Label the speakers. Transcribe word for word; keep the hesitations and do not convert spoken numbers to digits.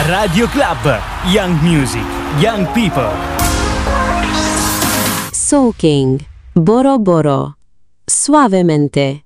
Speaker 1: Radio Club, Young Music, Young People.
Speaker 2: Soul King, Boro Boro, Suavemente.